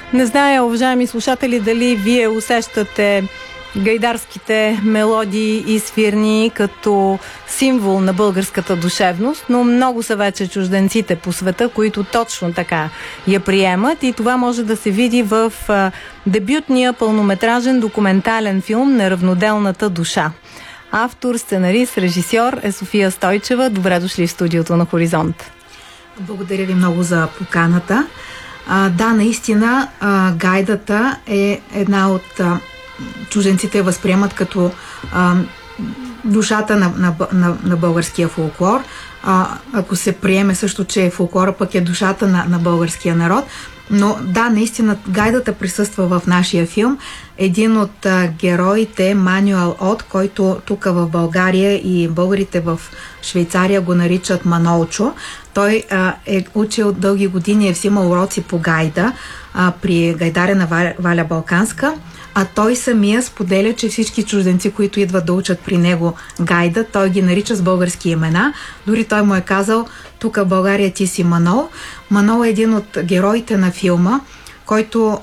Не зная, уважаеми слушатели, дали вие усещате гайдарските мелодии и свирни като символ на българската душевност, но много са вече чужденците по света, които точно така я приемат, и това може да се види в дебютния пълнометражен документален филм "Неравноделната душа". Автор, сценарист, режисьор е София Стойчева. Добре дошли в студиото на Хоризонт. Благодаря ви много за поканата. Да, наистина, гайдата е една от чужденците възприемат като душата на българския фолклор. Ако се приеме също, че фолклора пък е душата на българския народ. Но да, наистина гайдата присъства в нашия филм. Един от героите, Манюел От, който тук в България и българите в Швейцария го наричат Манолчо. Той е учил дълги години, е взимал уроци по гайда при гайдарена Валя Балканска, а той самия споделя, че всички чужденци, които идват да учат при него гайда, той ги нарича с български имена. Дори той му е казал: тук в България ти си Манол. Манол е един от героите на филма, който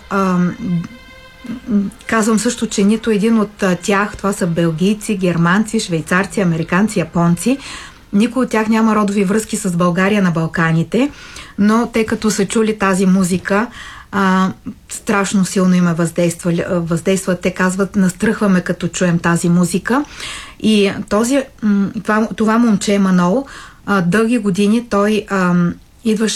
казвам също, че нито един от тях, това са белгийци, германци, швейцарци, американци, японци, никой от тях няма родови връзки с България на Балканите, но те като са чули тази музика, страшно силно им е въздействат. Те казват: настръхваме като чуем тази музика. И това момче Манол, дълги години той идваше